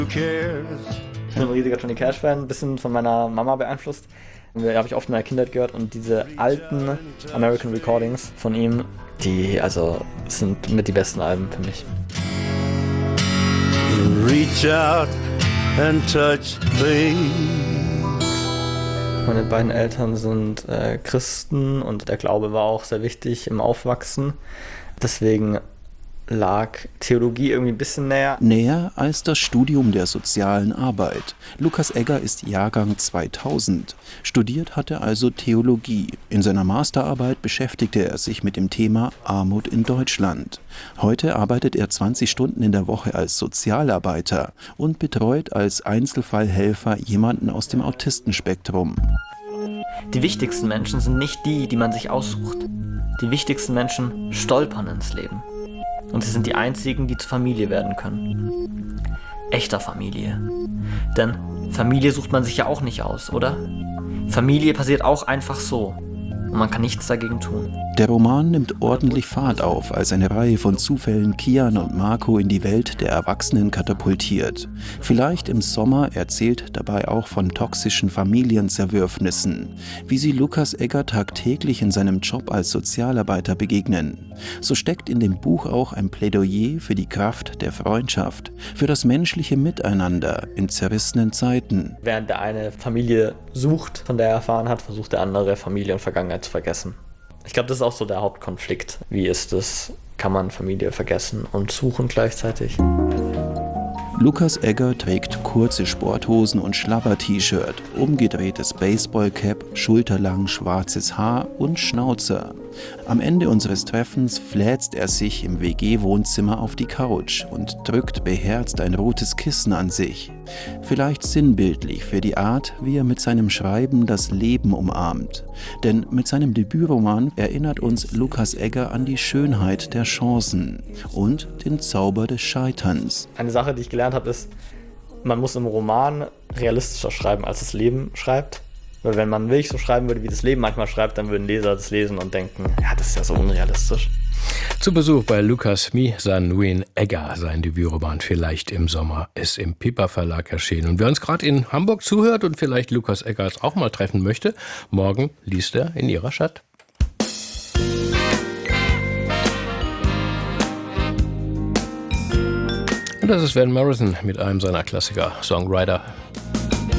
Ich bin ein riesiger Johnny Cash-Fan, ein bisschen von meiner Mama beeinflusst. Habe ich oft in der Kindheit gehört und diese alten American Recordings von ihm, die sind mit die besten Alben für mich. Reach out and touch things. Meine beiden Eltern sind Christen und der Glaube war auch sehr wichtig im Aufwachsen. Deswegen lag Theologie irgendwie ein bisschen näher. Näher als das Studium der sozialen Arbeit. Lukas Egger ist Jahrgang 2000. Studiert hat er also Theologie. In seiner Masterarbeit beschäftigte er sich mit dem Thema Armut in Deutschland. Heute arbeitet er 20 Stunden in der Woche als Sozialarbeiter und betreut als Einzelfallhelfer jemanden aus dem Autistenspektrum. Die wichtigsten Menschen sind nicht die, die man sich aussucht. Die wichtigsten Menschen stolpern ins Leben. Und sie sind die einzigen, die zur Familie werden können. Echter Familie. Denn Familie sucht man sich ja auch nicht aus, oder? Familie passiert auch einfach so. Und man kann nichts dagegen tun. Der Roman nimmt ordentlich Fahrt auf, als eine Reihe von Zufällen Kian und Marco in die Welt der Erwachsenen katapultiert. Vielleicht im Sommer erzählt dabei auch von toxischen Familienzerwürfnissen, wie sie Lukas Egger tagtäglich in seinem Job als Sozialarbeiter begegnen. So steckt in dem Buch auch ein Plädoyer für die Kraft der Freundschaft, für das menschliche Miteinander in zerrissenen Zeiten. Während der eine Familie sucht, von der er erfahren hat, versucht der andere Familie und Vergangenheit zu vergessen. Ich glaube, das ist auch so der Hauptkonflikt. Wie ist es, kann man Familie vergessen und suchen gleichzeitig? Lukas Egger trägt kurze Sporthosen und Schlabber-T-Shirt, umgedrehtes Baseballcap, schulterlang schwarzes Haar und Schnauzer. Am Ende unseres Treffens fläzt er sich im WG-Wohnzimmer auf die Couch und drückt beherzt ein rotes Kissen an sich. Vielleicht sinnbildlich für die Art, wie er mit seinem Schreiben das Leben umarmt. Denn mit seinem Debütroman erinnert uns Lukas Egger an die Schönheit der Chancen und den Zauber des Scheiterns. Eine Sache, die ich gelernt habe, ist, man muss im Roman realistischer schreiben, als das Leben schreibt. Weil wenn man wirklich so schreiben würde, wie das Leben manchmal schreibt, dann würden Leser das lesen und denken, ja, das ist ja so unrealistisch. Zu Besuch bei Lukas Mi-san-Nguyen Egger. Sein Debütroman Vielleicht im Sommer ist im Piper Verlag erschienen. Und wer uns gerade in Hamburg zuhört und vielleicht Lukas Eggers auch mal treffen möchte, morgen liest er in ihrer Stadt. Und das ist Van Morrison mit einem seiner Klassiker, Songwriter.